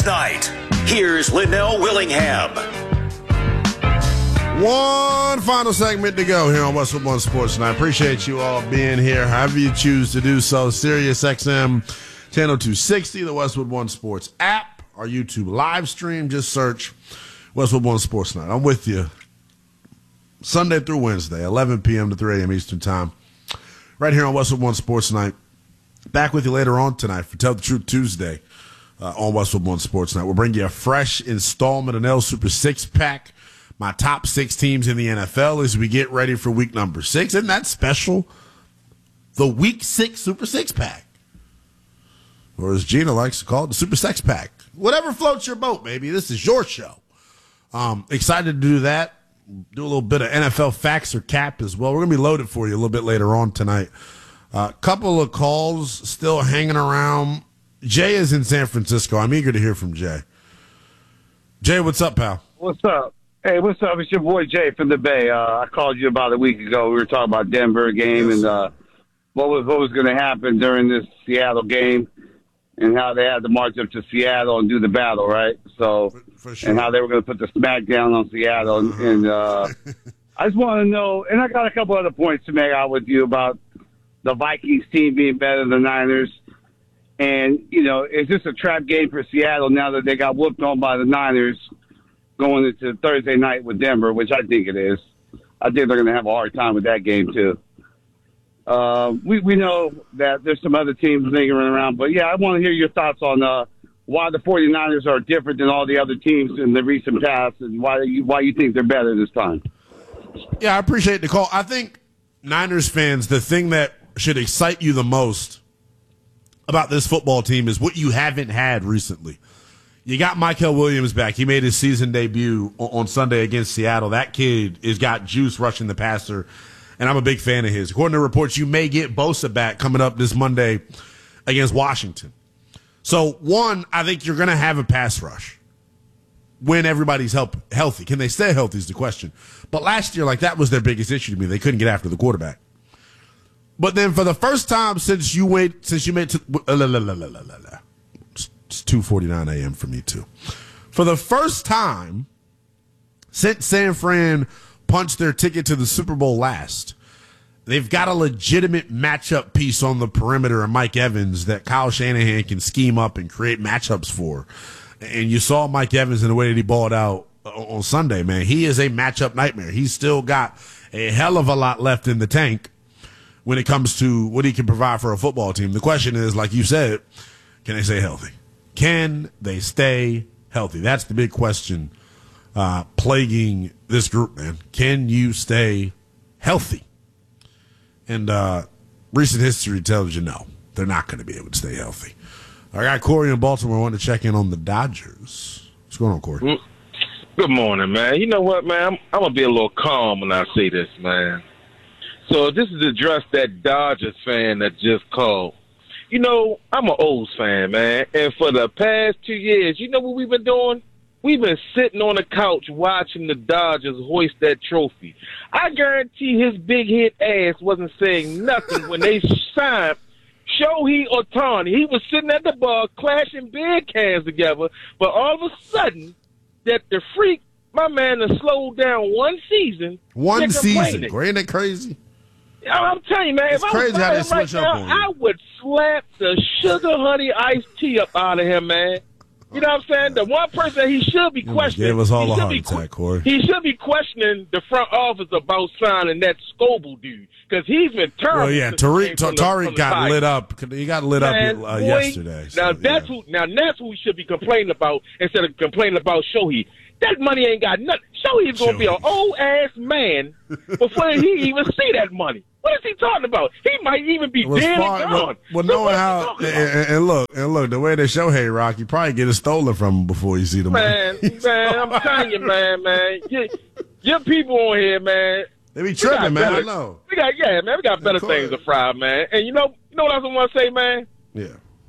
Night. Here's Linnell Willingham. One final segment to go here on Westwood One Sports, and I appreciate you all being here, however you choose to do so. Sirius XM, channel 260, the Westwood One Sports app, our YouTube live stream. Just search Westwood One Sports Night. I'm with you Sunday through Wednesday, 11 p.m. to 3 a.m. Eastern Time, right here on Westwood One Sports Night. Back with you later on tonight for Tell the Truth Tuesday on Westwood One Sports Night. We'll bring you a fresh installment of Nell Super Six Pack, my top 6 teams in the NFL as we get ready for week number 6. Isn't that special? The week 6 Super Six Pack. Or as Gina likes to call it, the Super Sex Pack. Whatever floats your boat, baby. This is your show. Excited to do that. Do a little bit of NFL facts or cap as well. We're going to be loaded for you a little bit later on tonight. Couple of calls still hanging around. Jay is in San Francisco. I'm eager to hear from Jay. Jay, what's up, pal? What's up? Hey, what's up? It's your boy Jay from the Bay. I called you about a week ago. We were talking about Denver game and what was going to happen during this Seattle game and how they had to march up to Seattle and do the battle, right? So, for sure. And how they were going to put the smack down on Seattle. And I just want to know, and I got a couple other points to make out with you about the Vikings team being better than the Niners. And, you know, is this a trap game for Seattle now that they got whooped on by the Niners going into Thursday night with Denver, which I think it is. I think they're going to have a hard time with that game, too. We know that there's some other teams lingering around. But, yeah, I want to hear your thoughts on why the 49ers are different than all the other teams in the recent past and why you think they're better this time. Yeah, I appreciate the call. I think Niners fans, the thing that should excite you the most about this football team is what you haven't had recently. You got Mykel Williams back. He made his season debut on Sunday against Seattle. That kid has got juice rushing the passer, and I'm a big fan of his. According to reports, you may get Bosa back coming up this Monday against Washington. So, one, I think you're going to have a pass rush when everybody's healthy. Can they stay healthy is the question. But last year, that was their biggest issue to me. They couldn't get after the quarterback. But then for the first time since you made it's 2:49 a.m. for me too. For the first time since San Fran punched their ticket to the Super Bowl last, they've got a legitimate matchup piece on the perimeter of Mike Evans that Kyle Shanahan can scheme up and create matchups for. And you saw Mike Evans in the way that he balled out on Sunday, man. He is a matchup nightmare. He's still got a hell of a lot left in the tank when it comes to what he can provide for a football team. The question is, like you said, can they stay healthy? Can they stay healthy? That's the big question plaguing this group, man. Can you stay healthy? And recent history tells you no, they're not going to be able to stay healthy. I got Corey in Baltimore. I want to check in on the Dodgers. What's going on, Corey? Good morning, man. You know what, man? I'm going to be a little calm when I say this, man. So this is to address that Dodgers fan that just called. You know, I'm an O's fan, man. And for the past 2 years, you know what we've been doing? We've been sitting on the couch watching the Dodgers hoist that trophy. I guarantee his big hit ass wasn't saying nothing when they signed Shohei Ohtani. He was sitting at the bar clashing beer cans together, but all of a sudden, that the freak, my man, has slowed down one season. One season. Ain't that crazy? I'm telling you, man, it's crazy how they switch up on you. I would slap the sugar honey iced tea up out of him, man. You know what I'm saying? The one person he should be questioning. Gave us all a heart attack, Corey. He should be questioning the front office about signing that Scoble dude because he's been terrible. Well, yeah, Tariq got lit up. He got lit up yesterday. So, that's who we should be complaining about instead of complaining about Shohei. That money ain't got nothing. Shohei's going to be an old-ass man before he even see that money. What is he talking about? He might even be dead and gone. Well, knowing how and look, the way they Shohei rock, you probably get it stolen from him before you see the money. Man, I'm telling you, man. Your people on here, man. They be tripping, man. I know. We got better things to fry, man. And you know what else I want to say, man? Yeah.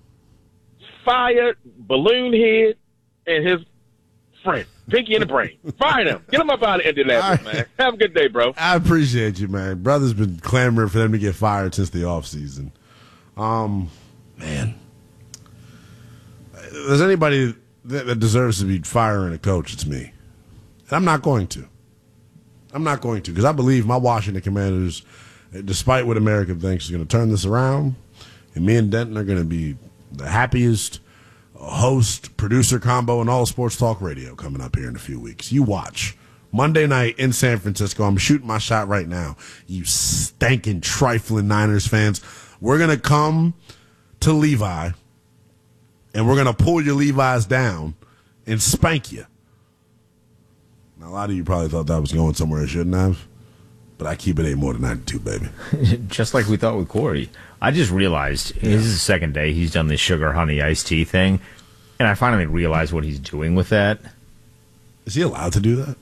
Fire Balloon Head and his friend. Pinky in the brain. Fire them. Get them up out of Indianapolis, man. Have a good day, bro. I appreciate you, man. Brother's been clamoring for them to get fired since the offseason. Man. Does anybody that deserves to be firing a coach, it's me. And I'm not going to. Because I believe my Washington Commanders, despite what America thinks, is going to turn this around. And me and Denton are going to be the happiest host, producer combo in all sports talk radio coming up here in a few weeks. You watch. Monday night in San Francisco. I'm shooting my shot right now. You stinking, trifling Niners fans. We're going to come to Levi, and we're going to pull your Levi's down and spank you. Now, a lot of you probably thought that was going somewhere it shouldn't have, but I keep it ain't more than 92, baby. Just like we thought with Corey. I just realized this is the second day he's done this sugar honey iced tea thing, and I finally realized what he's doing with that. Is he allowed to do that?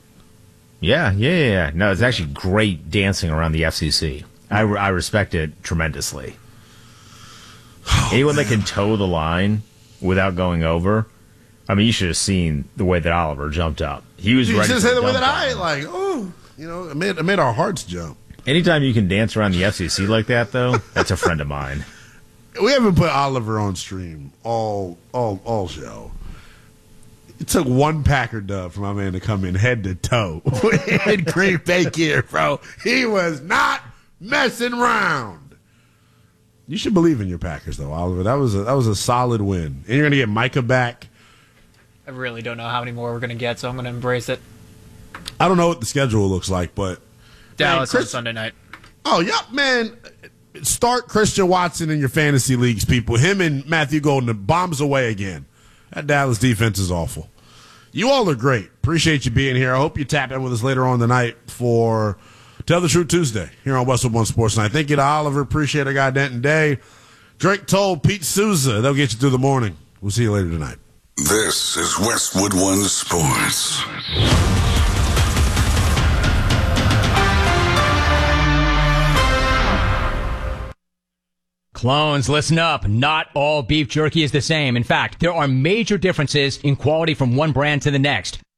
Yeah. No, it's actually great dancing around the FCC. I respect it tremendously. Anyone that can toe the line without going over. I mean, you should have seen the way that Oliver jumped up. He was ready. You should say the way that I it made our hearts jump. Anytime you can dance around the FCC like that, though, that's a friend of mine. We haven't put Oliver on stream all show. It took one Packer dub for my man to come in head to toe in Green Bay gear, bro. He was not messing around. You should believe in your Packers, though, Oliver. That was a solid win. And you're going to get Micah back. I really don't know how many more we're going to get, so I'm going to embrace it. I don't know what the schedule looks like, but Dallas on Sunday night. Oh, yep, man. Start Christian Watson in your fantasy leagues, people. Him and Matthew Golden, the bombs away again. That Dallas defense is awful. You all are great. Appreciate you being here. I hope you tap in with us later on tonight for Tell the Truth Tuesday here on Westwood One Sports Night. Thank you to Oliver. Appreciate our guy Denton Day. Drake Toll, Pete Souza. They'll get you through the morning. We'll see you later tonight. This is Westwood One Sports. Clones, listen up. Not all beef jerky is the same. In fact, there are major differences in quality from one brand to the next.